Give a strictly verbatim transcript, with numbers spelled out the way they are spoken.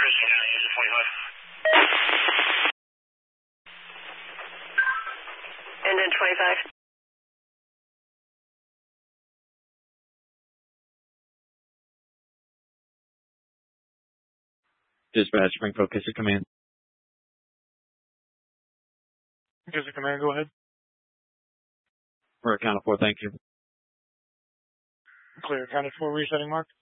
Christian County, engine twenty-five. Engine twenty-five. Dispatch, Springfield, Kissy Command. Kissy Command, go ahead. We're accounted for, thank you. Clear, accounted for, resetting mark.